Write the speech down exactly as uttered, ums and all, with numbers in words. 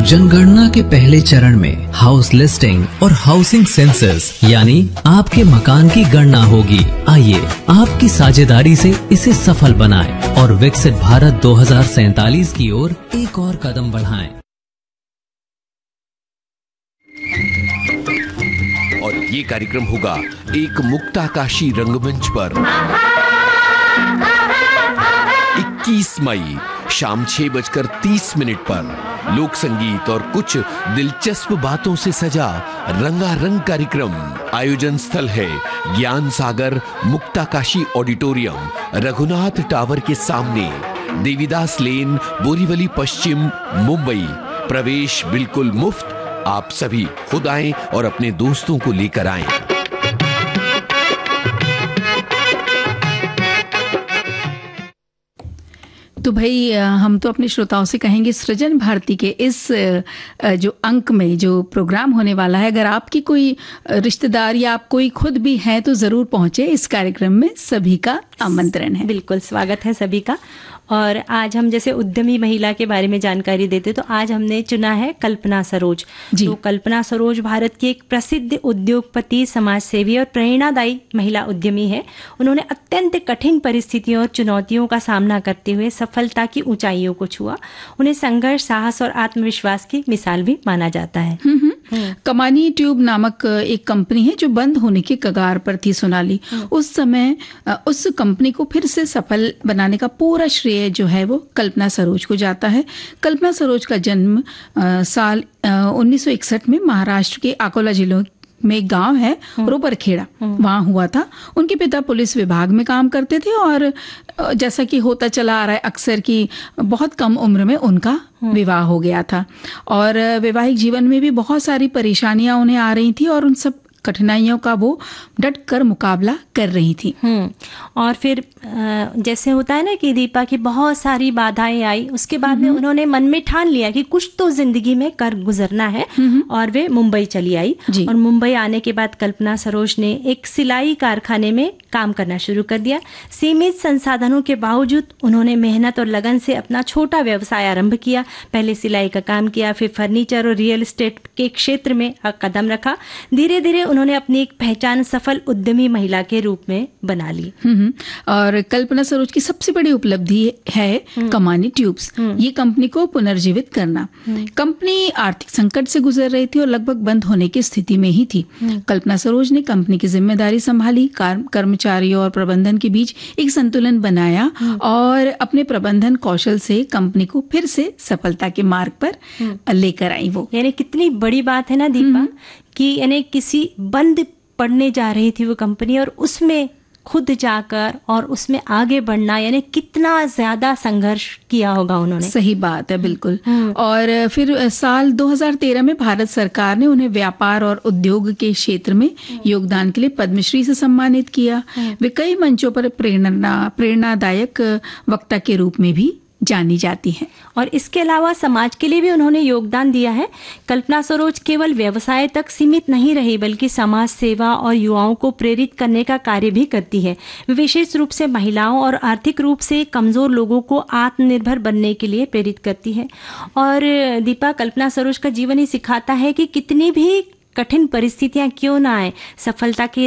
जनगणना के पहले चरण में हाउस लिस्टिंग और हाउसिंग सेंसस यानी आपके मकान की गणना होगी। आइए आपकी साझेदारी से इसे सफल बनाएं और विकसित भारत दो हज़ार सैंतालीस की ओर एक और कदम बढ़ाएं। और ये कार्यक्रम होगा एक मुक्ताकाशी रंगमंच पर इक्कीस मई शाम छह बजकर तीस मिनट पर लोक संगीत और कुछ दिलचस्प बातों से सजा रंगारंग कार्यक्रम। आयोजन स्थल है ज्ञान सागर मुक्ताकाशी ऑडिटोरियम, रघुनाथ टावर के सामने, देवीदास लेन, बोरीवली पश्चिम, मुंबई। प्रवेश बिल्कुल मुफ्त। आप सभी खुद आएं और अपने दोस्तों को लेकर आएं। तो भाई हम तो अपने श्रोताओं से कहेंगे सृजन भारती के इस जो अंक में जो प्रोग्राम होने वाला है, अगर आपकी कोई रिश्तेदार या आप कोई खुद भी हैं तो ज़रूर पहुंचे। इस कार्यक्रम में सभी का आमंत्रण है। बिल्कुल स्वागत है सभी का। और आज हम जैसे उद्यमी महिला के बारे में जानकारी देते तो आज हमने चुना है कल्पना सरोज। तो कल्पना सरोज भारत की एक प्रसिद्ध उद्योगपति, समाज सेवी और प्रेरणादायी महिला उद्यमी है। उन्होंने अत्यंत कठिन परिस्थितियों और चुनौतियों का सामना करते हुए सफलता की ऊंचाइयों को छुआ। उन्हें संघर्ष, साहस और आत्मविश्वास की मिसाल भी माना जाता है। कमानी ट्यूब नामक एक कंपनी है जो बंद होने के कगार पर थी, सोनाली। उस समय उस कंपनी को फिर से सफल बनाने का पूरा श्रेय जो है वो कल्पना सरोज को जाता है। कल्पना सरोज का जन्म आ, साल उन्नीस सौ इकसठ में महाराष्ट्र के अकोला जिलों में एक गांव है रोपरखेड़ा, वहां हुआ था। उनके पिता पुलिस विभाग में काम करते थे और जैसा कि होता चला आ रहा है अक्सर कि बहुत कम उम्र में उनका विवाह हो गया था और वैवाहिक जीवन में भी बहुत सारी परेशानियां उन्हें आ रही थी और उन सब कठिनाइयों का वो डट कर मुकाबला कर रही थी। और फिर जैसे होता है ना कि दीपा की बहुत सारी बाधाएं आई, उसके बाद में उन्होंने मन में ठान लिया कि कुछ तो जिंदगी में कर गुजरना है और वे मुंबई चली आई। और मुंबई आने के बाद कल्पना सरोज ने एक सिलाई कारखाने में काम करना शुरू कर दिया। सीमित संसाधनों के बावजूद उन्होंने मेहनत और लगन से अपना छोटा व्यवसाय आरंभ किया। पहले सिलाई का काम किया, फिर फर्नीचर और रियल एस्टेट के क्षेत्र में कदम रखा। धीरे धीरे उन्होंने अपनी एक पहचान सफल उद्यमी महिला के रूप में बना ली। और कल्पना सरोज की सबसे बड़ी उपलब्धि है कमानी ट्यूब्स, ये कंपनी को पुनर्जीवित करना। कंपनी आर्थिक संकट से गुजर रही थी और लगभग बंद होने की स्थिति में ही थी। कल्पना सरोज ने कंपनी की जिम्मेदारी संभाली, कर्मचारियों और प्रबंधन के बीच एक संतुलन बनाया और अपने प्रबंधन कौशल से कंपनी को फिर से सफलता के मार्ग पर लेकर आई। वो यानी कितनी बड़ी बात है ना दीपा कि यानी किसी बंद पड़ने जा रही थी वो कंपनी और उसमें खुद जाकर और उसमें आगे बढ़ना, यानी कितना ज्यादा संघर्ष किया होगा उन्होंने। सही बात है, बिल्कुल। और फिर साल दो हज़ार तेरह में भारत सरकार ने उन्हें व्यापार और उद्योग के क्षेत्र में योगदान के लिए पद्मश्री से सम्मानित किया। वे कई मंचों पर प्रेरणा प्रेरणादायक वक्ता के रूप में भी जानी जाती हैं। और इसके अलावा समाज के लिए भी उन्होंने योगदान दिया है। कल्पना सरोज केवल व्यवसाय तक सीमित नहीं रही बल्कि समाज सेवा और युवाओं को प्रेरित करने का कार्य भी करती है। विशेष रूप से महिलाओं और आर्थिक रूप से कमजोर लोगों को आत्मनिर्भर बनने के लिए प्रेरित करती है। और दीपा, कल्पना सरोज का जीवन ही सिखाता है कि कितनी भी कठिन परिस्थितियां क्यों ना आए, सफलता के